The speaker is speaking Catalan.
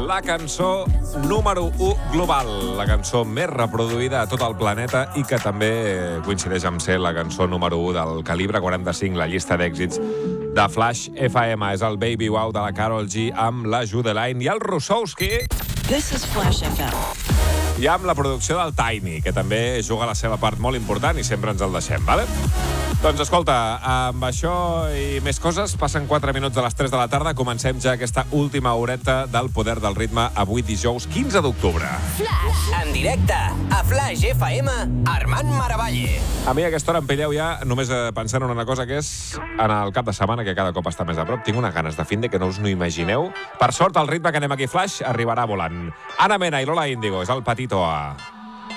la cançó número 1 global, la cançó més reproduïda a tot el planeta i que també coincideix amb ser la cançó número 1 del calibre 45, la llista d'èxits de Flash FM. És el Baby Wow de la Karol G amb la Judeline i el Russowski. This is Flash FM. I amb la producció del Tiny, que també juga la seva part molt important i sempre ens el deixem, vale? Doncs escolta, amb això i més coses, passen 4 minuts de les 3 de la tarda, comencem ja aquesta última horeta del Poder del Ritme, avui dijous 15 d'octubre. Flash! En directe, a Flash FM, Armand Maravalle. A mi a aquesta hora em pilleu ja només pensant en una cosa, que és en el cap de setmana, que cada cop està més a prop. Tinc unes ganes de fin de que no us no imagineu. Per sort, el ritme que anem aquí Flash arribarà volant. Ana Mena i Lola Índigo, és el Petit Oa.